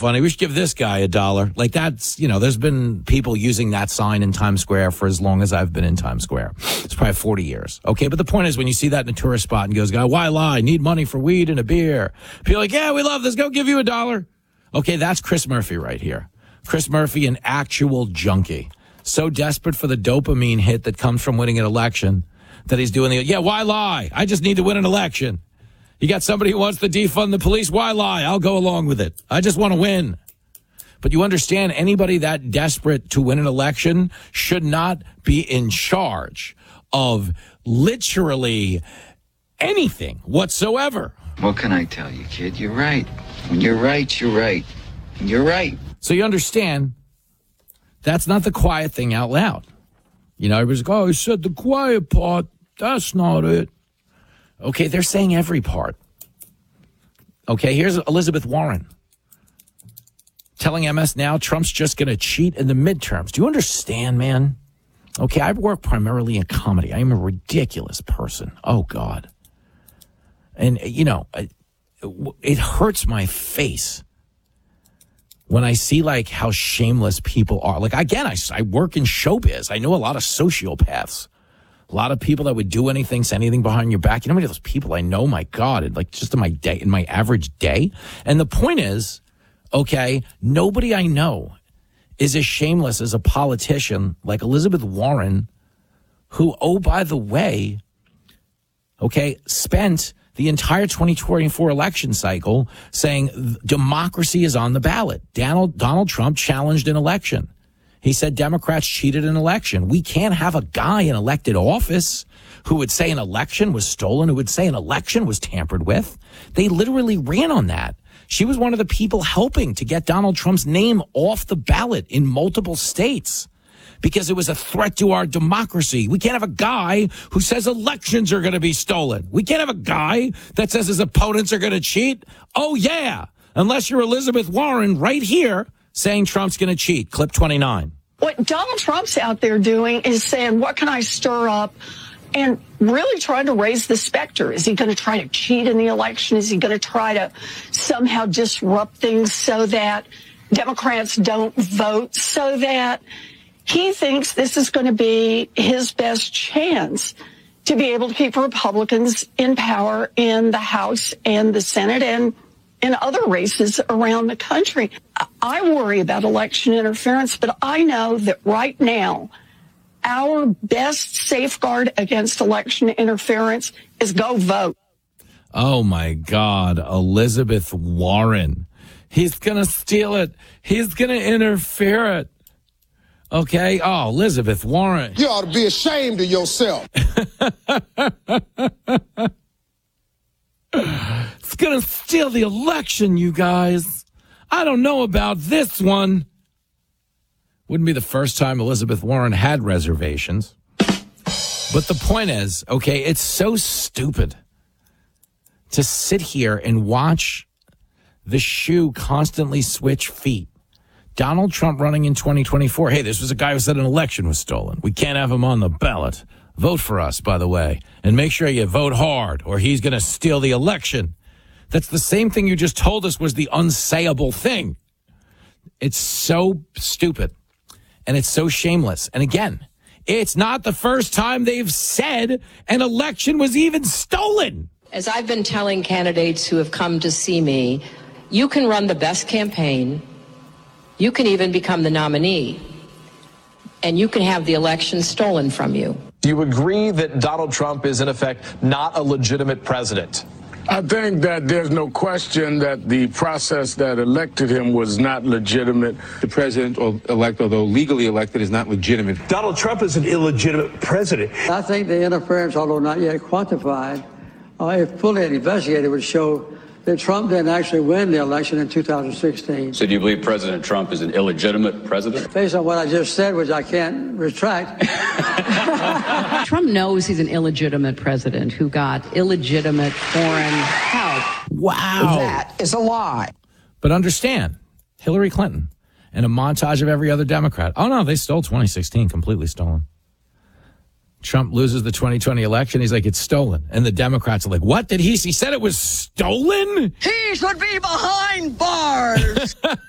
funny. We should give this guy $1. Like that's, there's been people using that sign in Times Square for as long as I've been in Times Square. It's probably 40 years. Okay. But the point is when you see that in a tourist spot and goes, why lie? Need money for weed and a beer. People are like, yeah, we love this. Go give you $1. Okay. That's Chris Murphy right here. Chris Murphy, an actual junkie. So desperate for the dopamine hit that comes from winning an election that he's doing why lie? I just need to win an election. You got somebody who wants to defund the police? Why lie? I'll go along with it. I just want to win. But you understand, anybody that desperate to win an election should not be in charge of literally anything whatsoever. What can I tell you, kid? You're right. When you're right, you're right. And you're right. So you understand, that's not the quiet thing out loud. Everybody's like, he said the quiet part. That's not it. Okay, they're saying every part. Okay, here's Elizabeth Warren telling MS Now Trump's just going to cheat in the midterms. Do you understand, man? Okay, I work primarily in comedy. I am a ridiculous person. Oh, God. And, it hurts my face when I see, how shameless people are. Again, I work in showbiz. I know a lot of sociopaths. A lot of people that would do anything, say anything behind your back. You know how many of those people I know, my God, just in my average day? And the point is, okay, nobody I know is as shameless as a politician like Elizabeth Warren, who, oh, by the way, okay, spent the entire 2024 election cycle saying democracy is on the ballot. Donald Trump challenged an election. He said Democrats cheated an election. We can't have a guy in elected office who would say an election was stolen, who would say an election was tampered with. They literally ran on that. She was one of the people helping to get Donald Trump's name off the ballot in multiple states because it was a threat to our democracy. We can't have a guy who says elections are going to be stolen. We can't have a guy that says his opponents are going to cheat. Oh, yeah, unless you're Elizabeth Warren right here saying Trump's going to cheat. Clip 29. What Donald Trump's out there doing is saying, what can I stir up? And really trying to raise the specter. Is he going to try to cheat in the election? Is he going to try to somehow disrupt things so that Democrats don't vote, so that he thinks this is going to be his best chance to be able to keep Republicans in power in the House and the Senate and in other races around the country. I worry about election interference, but I know that right now, our best safeguard against election interference is go vote. Oh, my God. Elizabeth Warren. He's going to steal it. He's going to interfere it. Okay. Oh, Elizabeth Warren. You ought to be ashamed of yourself. It's going to steal the election, you guys. I don't know about this one. Wouldn't be the first time Elizabeth Warren had reservations. But the point is, okay, it's so stupid to sit here and watch the shoe constantly switch feet. Donald Trump running in 2024. Hey, this was a guy who said an election was stolen. We can't have him on the ballot. Vote for us, by the way, and make sure you vote hard or he's going to steal the election. That's the same thing you just told us was the unsayable thing. It's so stupid and it's so shameless. And again, it's not the first time they've said an election was even stolen. As I've been telling candidates who have come to see me, you can run the best campaign. You can even become the nominee, and you can have the election stolen from you. Do you agree that Donald Trump is, in effect, not a legitimate president? I think that there's no question that the process that elected him was not legitimate. The president-elect, although legally elected, is not legitimate. Donald Trump is an illegitimate president. I think the interference, although not yet quantified, if fully investigated, would show that Trump didn't actually win the election in 2016. So do you believe President Trump is an illegitimate president? Based on what I just said, which I can't retract. Trump knows he's an illegitimate president who got illegitimate foreign help. Wow. That is a lie. But understand, Hillary Clinton and a montage of every other Democrat. Oh, no, they stole 2016, completely stolen. Trump loses the 2020 election. He's like, it's stolen. And the Democrats are like, what did he said it was stolen? He should be behind bars.